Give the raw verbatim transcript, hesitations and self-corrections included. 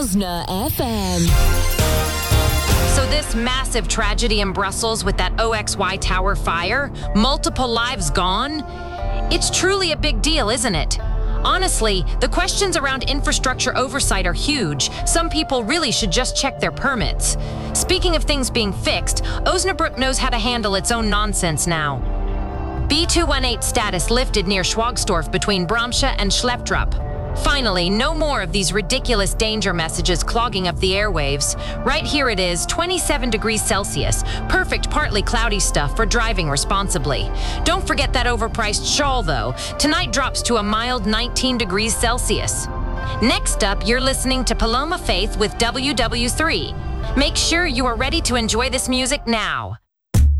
Osna F M. So this massive tragedy in Brussels with that O X Y tower fire, multiple lives gone, it's truly a big deal, isn't it? Honestly, the questions around infrastructure oversight are huge. Some people really should just check their permits. Speaking of things being fixed, Osnabrück knows how to handle its own nonsense now. B two one eight status lifted near Schwagstorf between Bramsche and Schlepptrup. Finally, no more of these ridiculous danger messages clogging up the airwaves. Right here it is, twenty-seven degrees Celsius. Perfect partly cloudy stuff for driving responsibly. Don't forget that overpriced shawl, though. Tonight drops to a mild nineteen degrees Celsius. Next up, you're listening to Paloma Faith with W W three. Make sure you are ready to enjoy this music now.